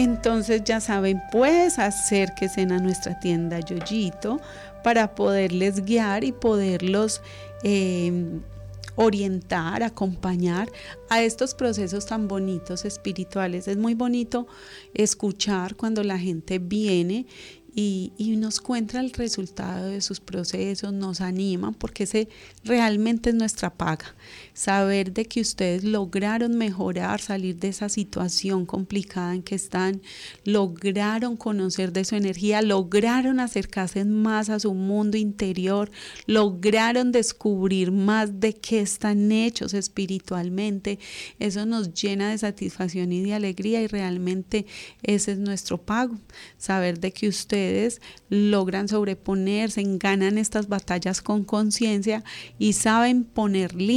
Entonces ya saben, pues acérquense a nuestra tienda Yoyito para poderles guiar y poderlos orientar, acompañar a estos procesos tan bonitos espirituales. Es muy bonito escuchar cuando la gente viene y nos cuenta el resultado de sus procesos, nos animan, porque ese realmente es nuestra paga. Saber de que ustedes lograron mejorar, salir de esa situación complicada en que están, lograron conocer de su energía, lograron acercarse más a su mundo interior, lograron descubrir más de qué están hechos espiritualmente. Eso nos llena de satisfacción y de alegría, y realmente ese es nuestro pago, saber de que ustedes logran sobreponerse, ganan estas batallas con conciencia y saben poner límites